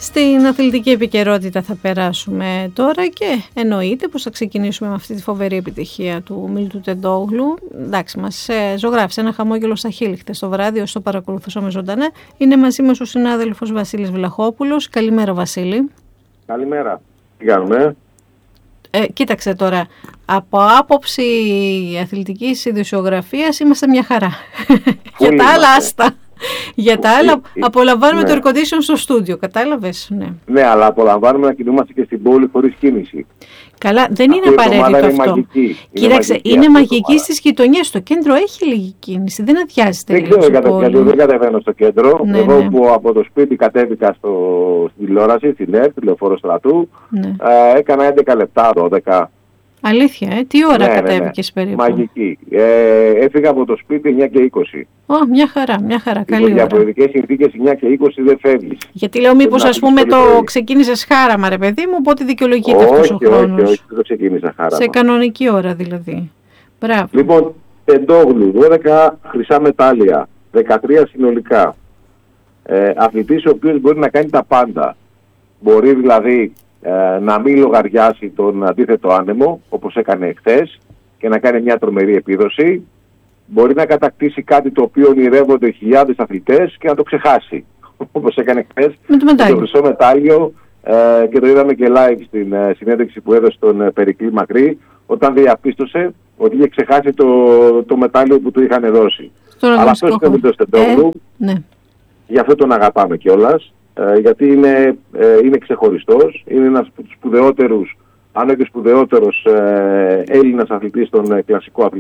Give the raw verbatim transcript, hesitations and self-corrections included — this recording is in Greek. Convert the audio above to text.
Στην αθλητική επικαιρότητα θα περάσουμε τώρα και εννοείται πως θα ξεκινήσουμε με αυτή τη φοβερή επιτυχία του Μίλτου Τεντόγλου. Εντάξει, μας ε, ζωγράφησε ένα χαμόγελο στα χείλη χθες το βράδυ, όσο το παρακολουθούσαμε ζωντανά. Είναι μαζί μας ο συνάδελφος Βασίλης Βλαχόπουλος. Καλημέρα, Βασίλη. Καλημέρα. Τι κάνουμε? Ε, κοίταξε τώρα, από άποψη αθλητικής ειδησιογραφίας είμαστε μια χαρά. Για τα άλλα άστα. Για τα άλλα απολαμβάνουμε ναι. το air condition στο στούντιο, κατάλαβες? Ναι. ναι, αλλά απολαμβάνουμε να κινούμαστε και στην πόλη χωρίς κίνηση. Καλά, δεν είναι απαραίτητο αυτό. Είναι μαγική. Κοίταξε, είναι, είναι μαγική στις γειτονιές. Το κέντρο έχει λίγη κίνηση, δεν αδειάζεται δεν λίγο ξέρω, στην πόλη. γιατί δεν κατεβαίνω στο κέντρο. Ναι, Εγώ ναι. που από το σπίτι κατέβηκα στο, στην τηλεόραση, στην ΕΡΤ, τηλεοφόρο Στρατού, ναι. ε, έκανα έντεκα λεπτά, δώδεκα. Αλήθεια, ε? Τι ώρα ναι, κατέβηκες ναι, ναι. περίπου? Μαγική. Ε, έφυγα από το σπίτι εννιά και είκοσι. Ω, oh, μια χαρά, μια χαρά, καλή Για ώρα. από ειδικές συνθήκες εννιά και είκοσι δεν φεύγεις. Γιατί λέω μήπως ας πούμε το ξεκίνησες χάραμα, ρε παιδί μου, οπότε δικαιολογείται αυτός ο χρόνος. Όχι, όχι, δεν το ξεκίνησα χάραμα. Σε κανονική ώρα δηλαδή. Μπράβο. Λοιπόν, Τεντόγλου, δώδεκα χρυσά μετάλλια, δεκατρία συνολικά. Ε, αθλητής ο οποίος μπορεί να κάνει τα πάντα. Μπορεί δηλαδή ε, να μην λογαριάσει τον αντίθετο άνεμο, όπως έκανε χθες, και να κάνει μια τρομερή επίδοση. Μπορεί να κατακτήσει κάτι το οποίο ονειρεύονται χιλιάδες αθλητές και να το ξεχάσει, όπως έκανε χθες με το, μετάλλιο. το χρυσό μετάλλιο, ε, και το είδαμε και live στην ε, συνέντευξη που έδωσε τον ε, Περικλή Μακρύ, όταν διαπίστωσε ότι είχε ξεχάσει το, το μετάλλιο που του είχαν δώσει. Αλλά αυτός είναι ο Μίλτος Τεντόγλου, ε, ναι. γι' αυτό τον αγαπάμε κιόλας, ε, γιατί είναι, ε, είναι ξεχωριστός, είναι ένας από τους σπουδαιότερους, αν όχι σπουδαιότερος ε, Έλληνας αθλητής στον ε, κλασικό αθλητισμό.